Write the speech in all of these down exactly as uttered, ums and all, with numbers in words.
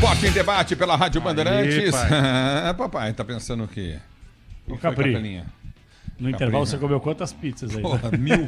Esporte em Debate pela Rádio Aí, Bandeirantes. pai. Papai, tá pensando o quê? O Capri. Capelinha? No intervalo você comeu quantas pizzas aí? Porra, mil.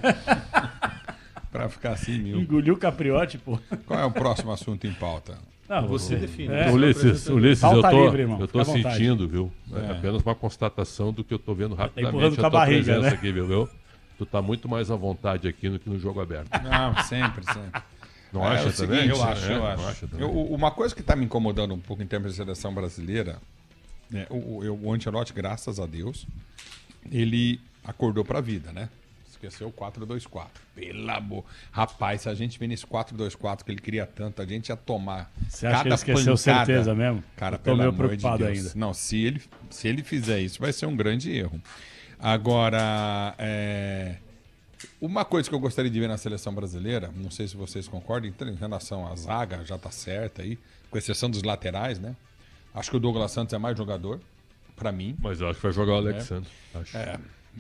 Pra ficar assim, mil. Engoliu o capriote, pô. Qual é o próximo assunto em pauta? Não, Você o- define. é. Ulisses, Ulisses eu Pauta tô, livre, irmão. eu tô Fica à vontade. sentindo, viu? É. É. apenas uma constatação do que eu tô vendo rapidamente empurrando com a a tua barriga, presença né? aqui, viu? meu? Tu tá muito mais à vontade aqui do que no jogo aberto. Não, sempre, sempre. Não É, acha é o também? seguinte, É, eu acho, eu não acho. acha também? Eu- uma coisa que está me incomodando um pouco em termos de seleção brasileira, né, o, o, o Ancelotti, graças a Deus, ele acordou para a vida, né? Esqueceu o quatro dois quatro. Pelo amor. Rapaz, se a gente vê nesse quatro dois quatro que ele queria tanto, a gente ia tomar. Você acha cada que ele esqueceu pancada. certeza mesmo? Cara, Eu tô pelo meio amor preocupado de Deus. ainda. Não, se ele, se ele fizer isso, vai ser um grande erro. Agora, é, uma coisa que eu gostaria de ver na seleção brasileira, não sei se vocês concordam, em relação à zaga, já tá certa aí, com exceção dos laterais, né? Acho que o Douglas Santos é mais jogador, pra mim. Mas eu acho que vai jogar o Alexandre. Acho. É.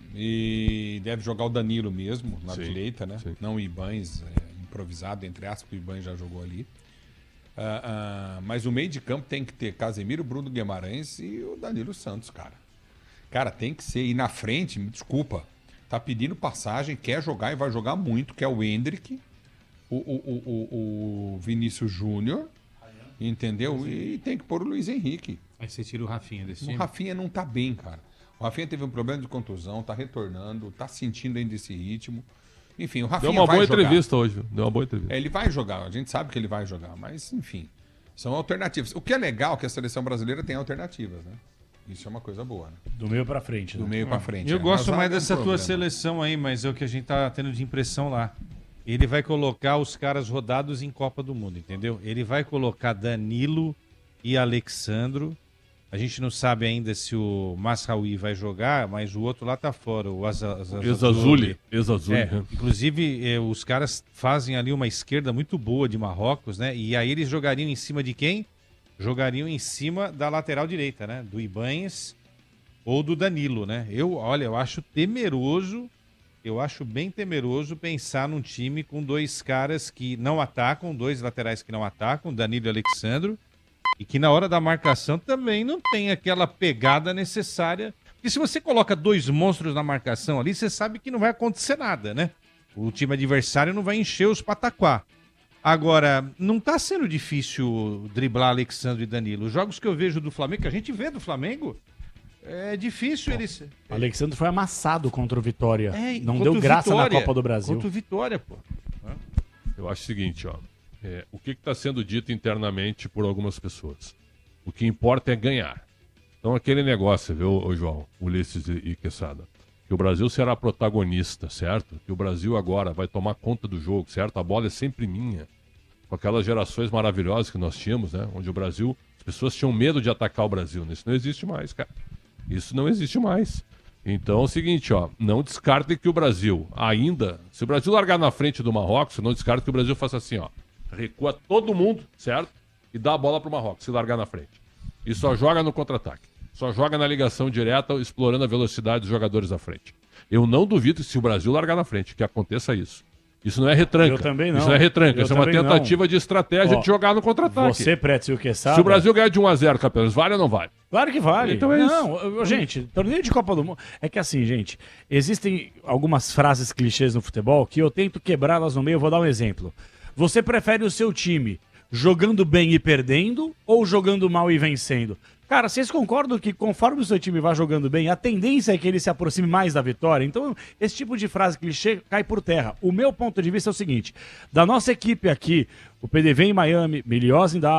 E deve jogar o Danilo mesmo, na Sim, direita, né? sim. Não o Ibanes, é, improvisado, entre aspas, o Ibanes já jogou ali. Ah, ah, mas o meio de campo tem que ter Casemiro, Bruno Guimarães e o Danilo Santos, cara. Cara, tem que ser. E na frente, me desculpa, tá pedindo passagem, quer jogar e vai jogar muito, que é o Endrick, o, o, o, o, o Vinícius Júnior, entendeu? E tem que pôr o Luiz Henrique. Aí você tira o Rafinha desse O time. Rafinha não tá bem, cara. O Rafinha teve um problema de contusão, tá retornando, tá sentindo ainda esse ritmo. Enfim, o Rafinha Deu uma vai boa jogar. entrevista hoje, viu? Deu uma boa entrevista. É, ele vai jogar, a gente sabe que ele vai jogar, mas enfim, são alternativas. O que é legal é que a seleção brasileira tem alternativas, né? Isso é uma coisa boa, né? Do meio pra frente. Do né? meio pra frente. Eu é. gosto A mais zaga é um dessa tua problema. seleção aí, mas é o que a gente tá tendo de impressão lá. Ele vai colocar os caras rodados em Copa do Mundo, entendeu? Ele vai colocar Danilo e Alexandro. A gente não sabe ainda se o Masraoui vai jogar, mas o outro lá tá fora, o Azazuli. Ex-Azuli. Ex-Azuli. É, inclusive, eh, os caras fazem ali uma esquerda muito boa de Marrocos, né? E aí eles jogariam em cima de quem? Jogariam em cima da lateral direita, né? Do Ibanes ou do Danilo, né? Eu, olha, eu acho temeroso, eu acho bem temeroso pensar num time com dois caras que não atacam, dois laterais que não atacam, Danilo e Alexandro, e que na hora da marcação também não tem aquela pegada necessária. Porque se você coloca dois monstros na marcação ali, você sabe que não vai acontecer nada, né? O time adversário não vai encher os pataquá. Agora, não tá sendo difícil driblar Alexandre e Danilo. Os jogos que eu vejo do Flamengo, que a gente vê do Flamengo, é difícil eles... O Alexandre foi amassado contra o Vitória. É, não contra deu o graça Vitória, na Copa do Brasil. Contra o Vitória, pô. Eu acho o seguinte, ó. É, o que está sendo dito internamente por algumas pessoas? O que importa é ganhar. Então aquele negócio, viu, ô João, Ulisses e, e Quesada, que o Brasil será protagonista, certo? Que o Brasil agora vai tomar conta do jogo, certo? A bola é sempre minha. Com aquelas gerações maravilhosas que nós tínhamos, né? Onde o Brasil, as pessoas tinham medo de atacar o Brasil. Isso não existe mais, cara. Isso não existe mais. Então é o seguinte, ó, não descarte que o Brasil ainda, se o Brasil largar na frente do Marrocos, não descarte que o Brasil faça assim, ó, recua todo mundo, certo? E dá a bola pro Marrocos, se largar na frente. E só joga no contra-ataque. Só joga na ligação direta, explorando a velocidade dos jogadores à frente. Eu não duvido que se o Brasil largar na frente, que aconteça isso. Isso não é retranca. Eu também não. Isso não é retranca, Eu isso é uma também não. tentativa de estratégia Ó, de jogar no contra-ataque. Você, Pretz e o Quesada... Se o Brasil ganhar de um a zero, campeões, vale ou não vale? Claro que vale. Então é não, eu- gente, torneio de Copa do Mundo. É que assim, gente, existem algumas frases clichês no futebol que eu tento quebrá-las no meio. Eu vou dar um exemplo. Você prefere o seu time jogando bem e perdendo ou jogando mal e vencendo? Cara, vocês concordam que conforme o seu time vai jogando bem, a tendência é que ele se aproxime mais da vitória? Então, esse tipo de frase clichê cai por terra. O meu ponto de vista é o seguinte: da nossa equipe aqui, o P D V em Miami, Miliosa em Dallas,